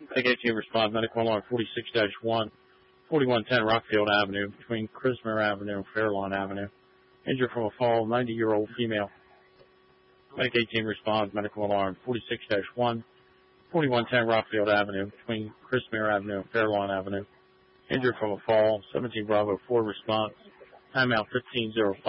Medic 18 response, medical alarm 46-1, 4110 Rockfield Avenue, between Christmas Avenue and Fairlawn Avenue. Injured from a fall, 90-year-old female. Medic 18 responds, medical alarm 46-1, 4110 Rockfield Avenue, between Christmas Avenue and Fairlawn Avenue. Injured from a fall, 17 Bravo 4 response. Timeout 1505.